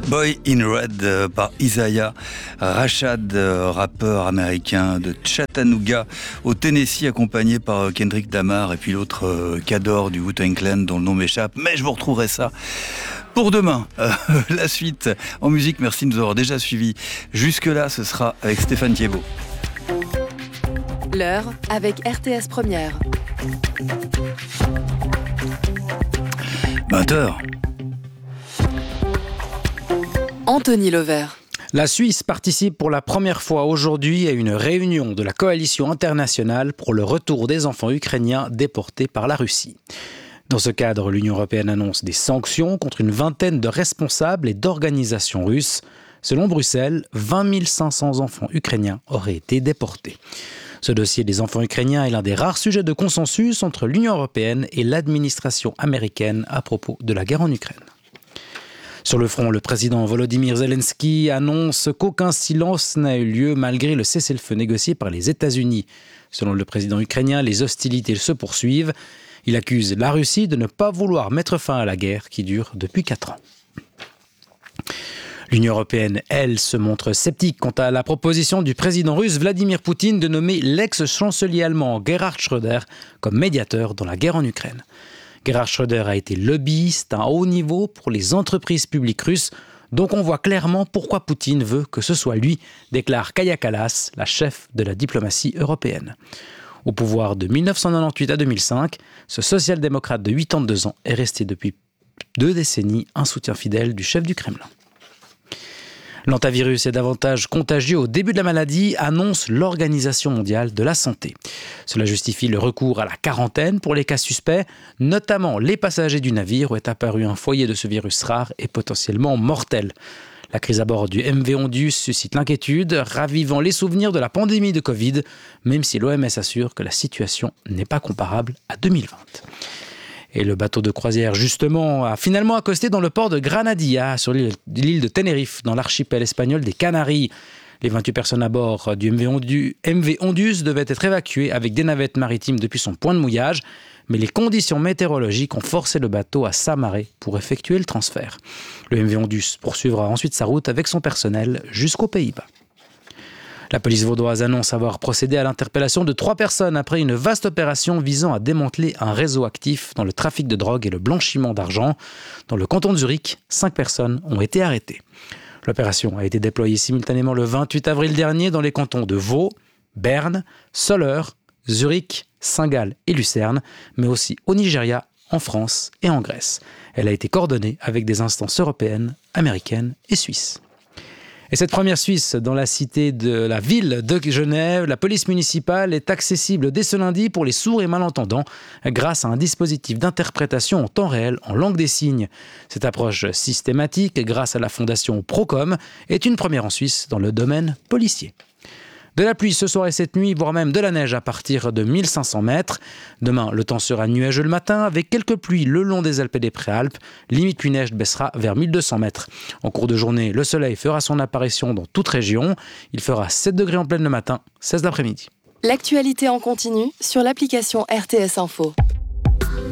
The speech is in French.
Boy in Red par Isaiah Rashad, rappeur américain de Chattanooga au Tennessee, accompagné par Kendrick Lamar et puis l'autre Cador du Wu-Tang Clan dont le nom m'échappe, mais je vous retrouverai ça pour demain. La suite en musique, merci de nous avoir déjà suivis. Jusque-là, ce sera avec Stéphane Thiebaud. L'heure avec RTS Première. 20h. Anthony Lovert. La Suisse participe pour la première fois aujourd'hui à une réunion de la coalition internationale pour le retour des enfants ukrainiens déportés par la Russie. Dans ce cadre, l'Union européenne annonce des sanctions contre une vingtaine de responsables et d'organisations russes. Selon Bruxelles, 20 500 enfants ukrainiens auraient été déportés. Ce dossier des enfants ukrainiens est l'un des rares sujets de consensus entre l'Union européenne et l'administration américaine à propos de la guerre en Ukraine. Sur le front, le président Volodymyr Zelensky annonce qu'aucun silence n'a eu lieu malgré le cessez-le-feu négocié par les États-Unis. Selon le président ukrainien, les hostilités se poursuivent. Il accuse la Russie de ne pas vouloir mettre fin à la guerre qui dure depuis 4 ans. L'Union européenne, elle, se montre sceptique quant à la proposition du président russe Vladimir Poutine de nommer l'ex-chancelier allemand Gerhard Schröder comme médiateur dans la guerre en Ukraine. Gerhard Schröder a été lobbyiste à haut niveau pour les entreprises publiques russes, donc on voit clairement pourquoi Poutine veut que ce soit lui, déclare Kaja Kallas, la chef de la diplomatie européenne. Au pouvoir de 1998 à 2005, ce social-démocrate de 82 ans est resté depuis 2 décennies un soutien fidèle du chef du Kremlin. L'hantavirus est davantage contagieux au début de la maladie, annonce l'Organisation mondiale de la santé. Cela justifie le recours à la quarantaine pour les cas suspects, notamment les passagers du navire où est apparu un foyer de ce virus rare et potentiellement mortel. La crise à bord du MV Ondius suscite l'inquiétude, ravivant les souvenirs de la pandémie de Covid, même si l'OMS assure que la situation n'est pas comparable à 2020. Et le bateau de croisière, justement, a finalement accosté dans le port de Granadilla, sur l'île de Tenerife, dans l'archipel espagnol des Canaries. Les 28 personnes à bord du MV Ondius devaient être évacuées avec des navettes maritimes depuis son point de mouillage, mais les conditions météorologiques ont forcé le bateau à s'amarrer pour effectuer le transfert. Le MV Ondius poursuivra ensuite sa route avec son personnel jusqu'aux Pays-Bas. La police vaudoise annonce avoir procédé à l'interpellation de 3 personnes après une vaste opération visant à démanteler un réseau actif dans le trafic de drogue et le blanchiment d'argent. Dans le canton de Zurich, 5 personnes ont été arrêtées. L'opération a été déployée simultanément le 28 avril dernier dans les cantons de Vaud, Berne, Soleure, Zurich, Saint-Gall et Lucerne, mais aussi au Nigeria, en France et en Grèce. Elle a été coordonnée avec des instances européennes, américaines et suisses. Et cette première Suisse dans la cité de la ville de Genève, la police municipale est accessible dès ce lundi pour les sourds et malentendants grâce à un dispositif d'interprétation en temps réel en langue des signes. Cette approche systématique, grâce à la fondation Procom, est une première en Suisse dans le domaine policier. De la pluie ce soir et cette nuit, voire même de la neige à partir de 1500 mètres. Demain, le temps sera nuageux le matin avec quelques pluies le long des Alpes et des Préalpes. Limite pluie-neige baissera vers 1200 mètres. En cours de journée, le soleil fera son apparition dans toute région. Il fera 7 degrés en pleine le matin, 16 l'après-midi. L'actualité en continu sur l'application RTS Info.